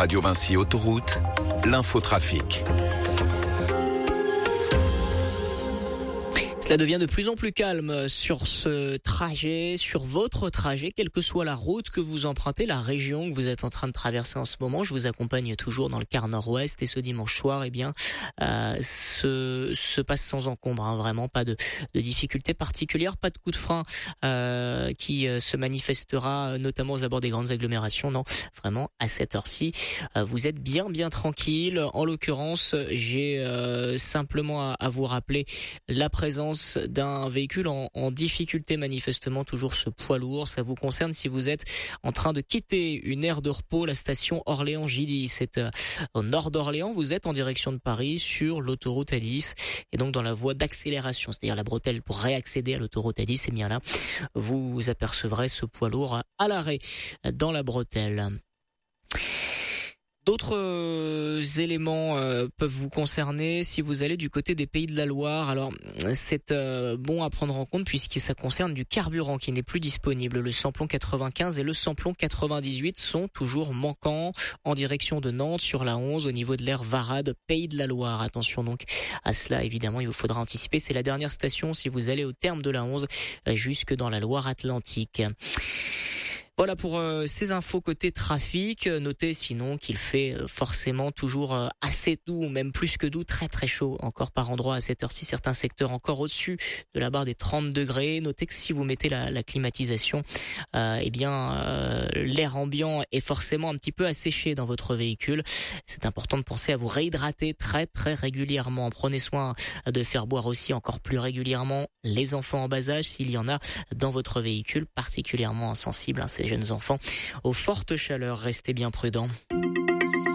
Radio Vinci Autoroute, l'infotrafic. Cela devient de plus en plus calme sur ce trajet, sur votre trajet, quelle que soit la route que vous empruntez, la région que vous êtes en train de traverser en ce moment. Je vous accompagne toujours dans le quart nord-ouest et ce dimanche soir, se passe sans encombre, vraiment pas de difficultés particulières, pas de coup de frein qui se manifestera notamment aux abords des grandes agglomérations. Non, vraiment à cette heure-ci, vous êtes bien tranquille. En l'occurrence, j'ai simplement à vous rappeler la présence d'un véhicule en difficulté, manifestement toujours ce poids lourd. Ça vous concerne si vous êtes en train de quitter une aire de repos, la station Orléans-J10. C'est au nord d'Orléans, vous êtes en direction de Paris sur l'autoroute A10 et donc dans la voie d'accélération, c'est-à-dire la bretelle pour réaccéder à l'autoroute A10. Et bien là, vous apercevrez ce poids lourd à l'arrêt dans la bretelle. D'autres éléments peuvent vous concerner si vous allez du côté des Pays de la Loire. Alors c'est bon à prendre en compte puisque ça concerne du carburant qui n'est plus disponible. Le samplon 95 et le samplon 98 sont toujours manquants en direction de Nantes sur la 11 au niveau de l'aire Varade, Pays de la Loire. Attention donc à cela, évidemment, il vous faudra anticiper. C'est la dernière station si vous allez au terme de la 11 jusque dans la Loire-Atlantique. Voilà pour ces infos côté trafic. Notez sinon qu'il fait forcément toujours assez doux, même plus que doux, très chaud encore par endroit à cette heure-ci. Certains secteurs encore au-dessus de la barre des 30 degrés. Notez que si vous mettez la climatisation, l'air ambiant est forcément un petit peu asséché dans votre véhicule. C'est important de penser à vous réhydrater très régulièrement. Prenez soin de faire boire aussi encore plus régulièrement les enfants en bas âge s'il y en a dans votre véhicule, particulièrement insensibles, ces jeunes enfants aux fortes chaleurs. Restez bien prudents.